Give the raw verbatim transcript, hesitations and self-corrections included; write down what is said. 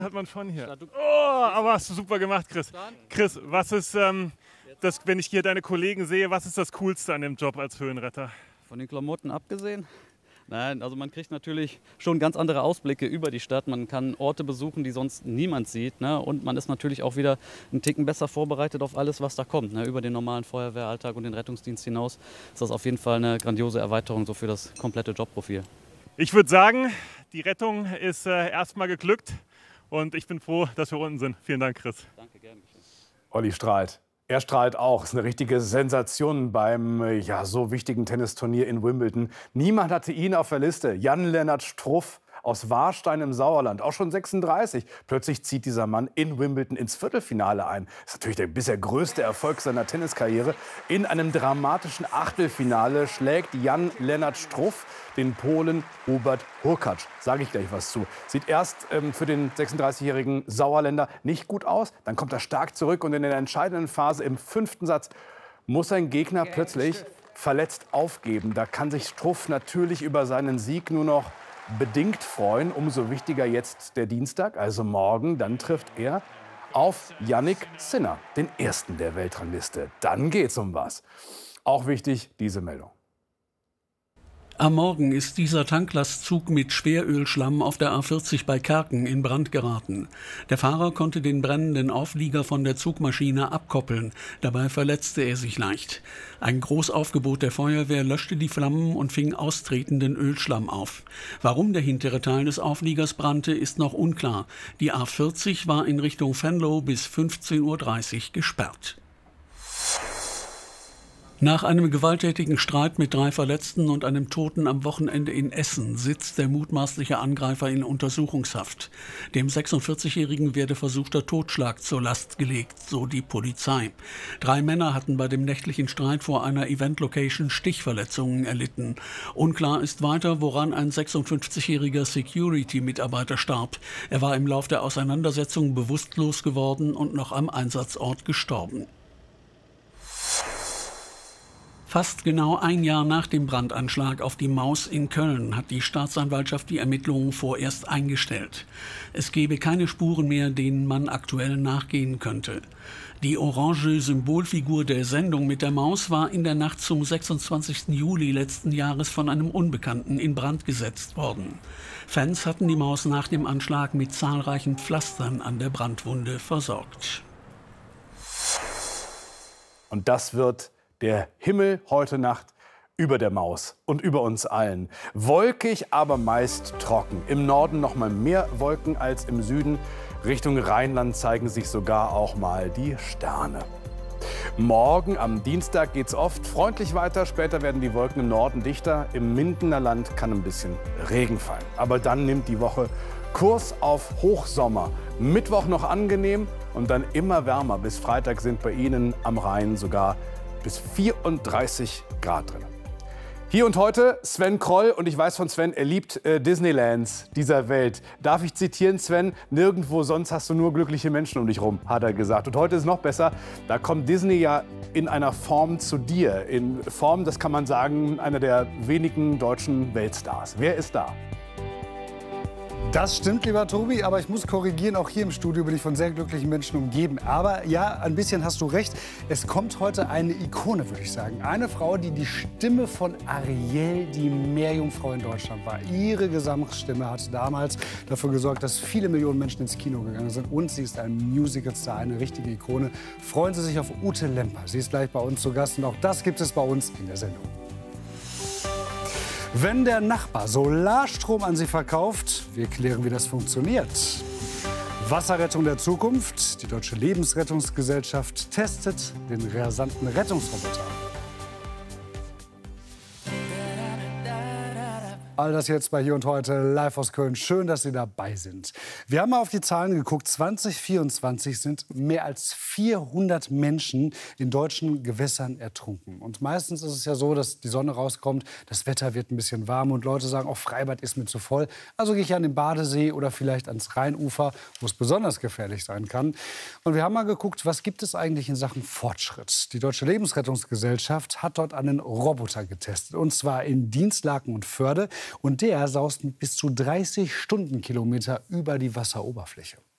Hat man schon hier. Oh, aber hast du super gemacht, Chris. Chris, was ist, ähm, das, wenn ich hier deine Kollegen sehe, was ist das Coolste an dem Job als Höhenretter? Von den Klamotten abgesehen? Nein, also man kriegt natürlich schon ganz andere Ausblicke über die Stadt. Man kann Orte besuchen, die sonst niemand sieht. Ne? Und man ist natürlich auch wieder einen Ticken besser vorbereitet auf alles, was da kommt. Ne? Über den normalen Feuerwehralltag und den Rettungsdienst hinaus ist das auf jeden Fall eine grandiose Erweiterung so für das komplette Jobprofil. Ich würde sagen, die Rettung ist äh, erstmal geglückt. Und ich bin froh, dass wir unten sind. Vielen Dank, Chris. Danke, gerne geschehen. Olli strahlt. Er strahlt auch. Ist eine richtige Sensation beim ja, so wichtigen Tennisturnier in Wimbledon. Niemand hatte ihn auf der Liste. Jan-Lennart Struff aus Warstein im Sauerland, auch schon sechsunddreißig. Plötzlich zieht dieser Mann in Wimbledon ins Viertelfinale ein. Das ist natürlich der bisher größte Erfolg seiner Tenniskarriere. In einem dramatischen Achtelfinale schlägt Jan-Lennart Struff den Polen Hubert Hurkacz. Sage ich gleich was zu. Sieht erst ähm, für den sechsunddreißigjährigen Sauerländer nicht gut aus. Dann kommt er stark zurück und in der entscheidenden Phase im fünften Satz muss sein Gegner plötzlich verletzt aufgeben. Da kann sich Struff natürlich über seinen Sieg nur noch bedingt freuen. Umso wichtiger jetzt der Dienstag, also morgen. Dann trifft er auf Jannik Sinner, den ersten der Weltrangliste. Dann geht's um was. Auch wichtig diese Meldung. Am Morgen ist dieser Tanklastzug mit Schwerölschlamm auf der A vierzig bei Kerken in Brand geraten. Der Fahrer konnte den brennenden Auflieger von der Zugmaschine abkoppeln. Dabei verletzte er sich leicht. Ein Großaufgebot der Feuerwehr löschte die Flammen und fing austretenden Ölschlamm auf. Warum der hintere Teil des Aufliegers brannte, ist noch unklar. Die A vierzig war in Richtung Venlo bis fünfzehn Uhr dreißig gesperrt. Nach einem gewalttätigen Streit mit drei Verletzten und einem Toten am Wochenende in Essen sitzt der mutmaßliche Angreifer in Untersuchungshaft. Dem sechsundvierzigjährigen werde versuchter Totschlag zur Last gelegt, so die Polizei. Drei Männer hatten bei dem nächtlichen Streit vor einer Event-Location Stichverletzungen erlitten. Unklar ist weiter, woran ein sechsundfünfzigjähriger Security-Mitarbeiter starb. Er war im Lauf der Auseinandersetzung bewusstlos geworden und noch am Einsatzort gestorben. Fast genau ein Jahr nach dem Brandanschlag auf die Maus in Köln hat die Staatsanwaltschaft die Ermittlungen vorerst eingestellt. Es gebe keine Spuren mehr, denen man aktuell nachgehen könnte. Die orange Symbolfigur der Sendung mit der Maus war in der Nacht zum sechsundzwanzigsten Juli letzten Jahres von einem Unbekannten in Brand gesetzt worden. Fans hatten die Maus nach dem Anschlag mit zahlreichen Pflastern an der Brandwunde versorgt. Und das wird der Himmel heute Nacht über der Maus und über uns allen. Wolkig, aber meist trocken. Im Norden noch mal mehr Wolken als im Süden. Richtung Rheinland zeigen sich sogar auch mal die Sterne. Morgen am Dienstag geht's oft freundlich weiter. Später werden die Wolken im Norden dichter. Im Mindener Land kann ein bisschen Regen fallen. Aber dann nimmt die Woche Kurs auf Hochsommer. Mittwoch noch angenehm und dann immer wärmer. Bis Freitag sind bei Ihnen am Rhein sogar bis vierunddreißig Grad drin. Hier und heute Sven Kroll. Und ich weiß von Sven, er liebt äh, Disneylands dieser Welt. Darf ich zitieren, Sven? Nirgendwo sonst hast du nur glückliche Menschen um dich rum, hat er gesagt. Und heute ist es noch besser. Da kommt Disney ja in einer Form zu dir. In Form, das kann man sagen, einer der wenigen deutschen Weltstars. Wer ist da? Das stimmt, lieber Tobi, aber ich muss korrigieren, auch hier im Studio bin ich von sehr glücklichen Menschen umgeben. Aber ja, ein bisschen hast du recht. Es kommt heute eine Ikone, würde ich sagen. Eine Frau, die die Stimme von Ariel, die Meerjungfrau in Deutschland war. Ihre Gesangsstimme hat damals dafür gesorgt, dass viele Millionen Menschen ins Kino gegangen sind. Und sie ist ein Musicalstar, eine richtige Ikone. Freuen Sie sich auf Ute Lemper. Sie ist gleich bei uns zu Gast und auch das gibt es bei uns in der Sendung. Wenn der Nachbar Solarstrom an Sie verkauft, wir klären, wie das funktioniert. Wasserrettung der Zukunft. Die Deutsche Lebensrettungsgesellschaft testet den rasanten Rettungsroboter. All das jetzt bei Hier und Heute live aus Köln. Schön, dass Sie dabei sind. Wir haben mal auf die Zahlen geguckt. zwanzig vierundzwanzig sind mehr als vierhundert Menschen in deutschen Gewässern ertrunken. Und meistens ist es ja so, dass die Sonne rauskommt, das Wetter wird ein bisschen warm und Leute sagen, auch Freibad ist mir zu voll. Also gehe ich an den Badesee oder vielleicht ans Rheinufer, wo es besonders gefährlich sein kann. Und wir haben mal geguckt, was gibt es eigentlich in Sachen Fortschritt. Die Deutsche Lebensrettungsgesellschaft hat dort einen Roboter getestet. Und zwar in Dienstlaken und Förde. Und der saust mit bis zu dreißig Stundenkilometer über die Wasseroberfläche.